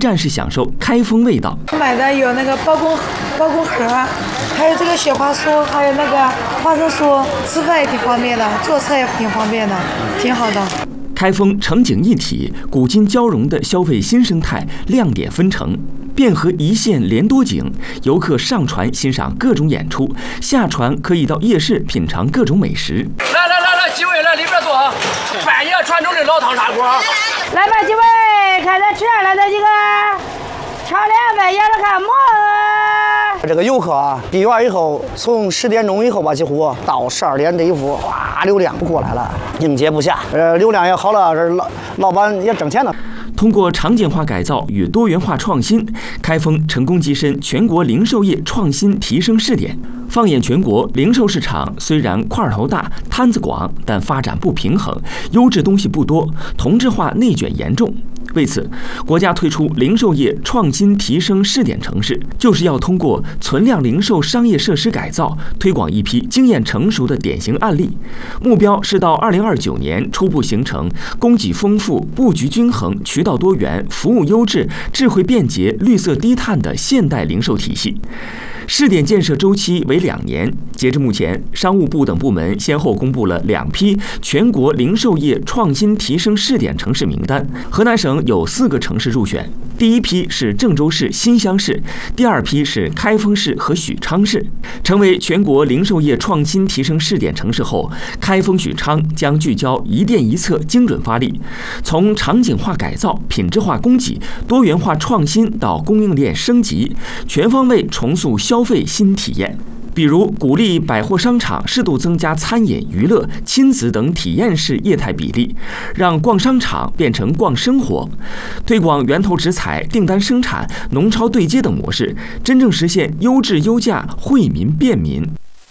站式享受开封味道。 买的有那个包公盒，还有这个雪花酥，还有那个花生酥，吃饭也挺方便的，做菜也挺方便的，挺好的。 开封城景一体、古今交融的消费新生态亮点纷呈，汴河一线连多景，游客上船欣赏各种演出，下船可以到夜市品尝各种美食。 来，几位来里边坐啊！半夜传统的老汤砂锅。 来吧，几位，看咱吃上来的几个炒凉饭，要着看馍。 这个游客啊，闭园以后，从10点钟以后吧，几乎到12点这一屋，哇，流量过来了，应接不暇。流量也好了，这老板也挣钱了。 通过场景化改造与多元化创新，开封成功跻身全国零售业创新提升试点。放眼全国，零售市场虽然块头大、摊子广，但发展不平衡，优质东西不多，同质化内卷严重。为此，国家推出零售业创新提升试点城市，就是要通过存量零售商业设施改造，推广一批经验成熟的典型案例。目标是到2029年初步形成供给丰富、布局均衡、渠道多元、服务优质、智慧便捷、绿色低碳的现代零售体系。试点建设周期为2年，截至目前，商务部等部门先后公布了2批全国零售业创新提升试点城市名单。河南省有4个城市入选，第一批是郑州市、新乡市，第2批是开封市和许昌市。成为全国零售业创新提升试点城市后，开封、许昌将聚焦一店一策，精准发力，从场景化改造、品质化供给、多元化创新到供应链升级，全方位重塑消费新体验。比如鼓励百货商场适度增加餐饮、娱乐、亲子等体验式业态比例，让逛商场变成逛生活；推广源头直采、订单生产、农超对接等模式，真正实现优质优价、惠民便民。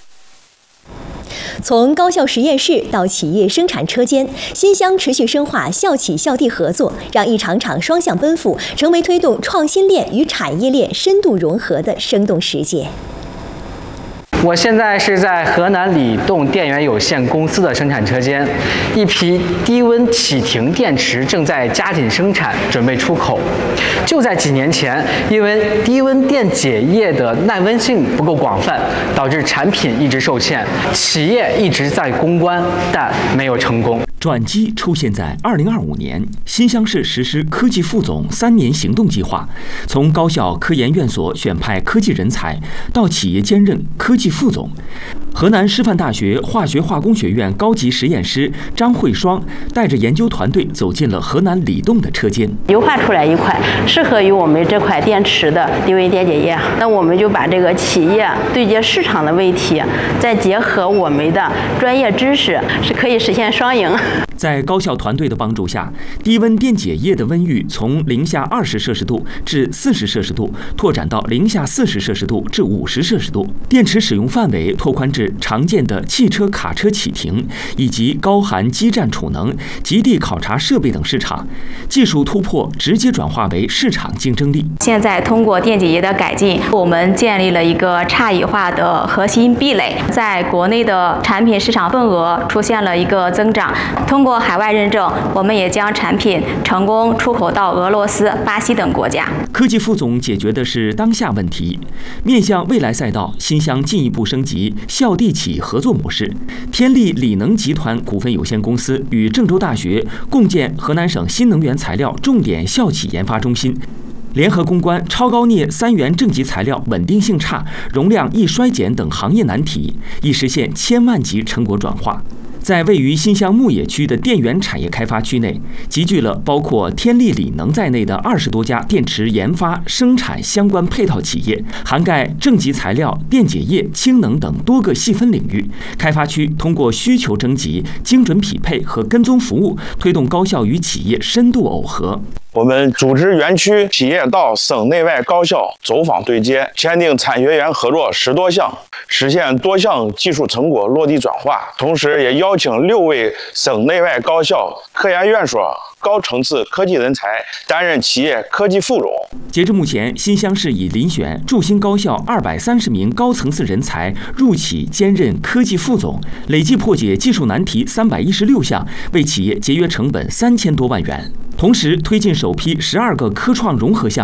从高校实验室到企业生产车间，新乡持续深化校企校地合作，让一场场双向奔赴成为推动创新链与产业链深度融合的生动实践。 我现在是在河南理动电源有限公司的生产车间，一批低温启停电池正在加紧生产，准备出口。就在几年前，因为低温电解液的耐温性不够广泛，导致产品一直受限，企业一直在攻关，但没有成功。 转机出现在2025年，新乡市实施科技副总3年行动计划，从高校科研院所选派科技人才，到企业兼任科技副总。河南师范大学化学化工学院高级实验师张慧双带着研究团队走进了河南理动的车间， 优化出来一款适合于我们这块电池的低温电解液。那我们就把这个企业对接市场的问题，再结合我们的专业知识，是可以实现双赢。 在高校团队的帮助下，低温电解液的温域从零下20摄氏度至40摄氏度拓展到零下40摄氏度至50摄氏度，电池使用范围拓宽至常见的汽车、卡车启停以及高寒基站储能、极地考察设备等市场，技术突破直接转化为市场竞争力。 现在通过电解液的改进，我们建立了一个差异化的核心壁垒，在国内的产品市场份额出现了一个增长。通过海外认证，我们也将产品成功出口到俄罗斯、巴西等国家。 科技副总解决的是当下问题，面向未来赛道，新乡进一步升级校地企合作模式。天力锂能集团股份有限公司与郑州大学共建河南省新能源材料重点校企研发中心，联合攻关超高镍3元正极材料稳定性差、容量易衰减等行业难题，以实现1000万级成果转化。在位于新乡牧野区的电源产业开发区内，集聚了包括天力锂能在内的20多家电池研发、生产相关配套企业，涵盖正极材料、电解液、氢能等多个细分领域。开发区通过需求征集、精准匹配和跟踪服务，推动高校与企业深度耦合。 我们组织园区企业到省内外高校走访对接，签订产学研合作10多项，实现多项技术成果落地转化。同时，也邀请6位省内外高校科研院所高层次科技人才担任企业科技副总。 截至目前，新乡市已遴选驻新高校230名高层次人才入企兼任科技副总，累计破解技术难题316项，为企业节约成本3000多万元。同时，推进首批12个科创融合项目。